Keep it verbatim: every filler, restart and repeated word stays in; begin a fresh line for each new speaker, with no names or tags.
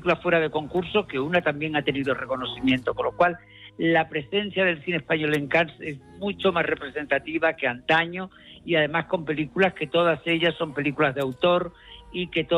películas fuera de concurso, que una también ha tenido reconocimiento, con lo cual la presencia del cine español en Cannes es mucho más representativa que antaño, y además con películas que todas ellas son películas de autor y que todas